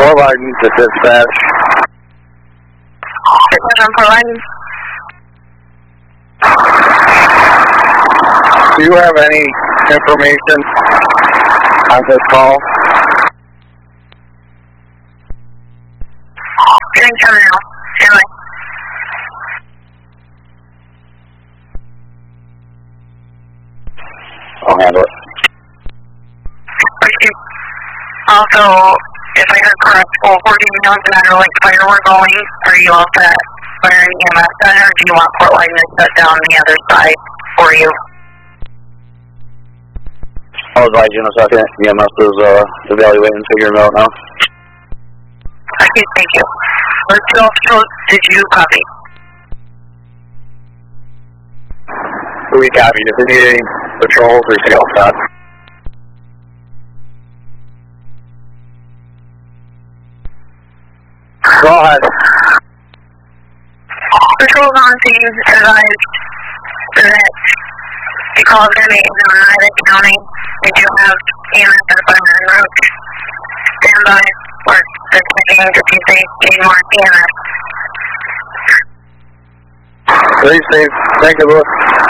Fort Larden to dispatch. Fort Larden. Do you have any information on this call? Getting terminal. Stanley. I'll handle it. Also, if I heard correct, all 40 knows no matter like fire we're going, are you all set? Fire and EMS done, or do you want Fort Larden to shut down the other side for you? I'll advise you in a second. EMS is evaluating and figuring it out now. Okay, thank you. Let's go. Did you copy? We copied. If we need any patrols or skill set. Go ahead. Patrols on scene advised that because of the on either county, we do have EMS and fire en route. Stand by for the checking to see if they need more EMS. Stay safe. Thank you, Louis.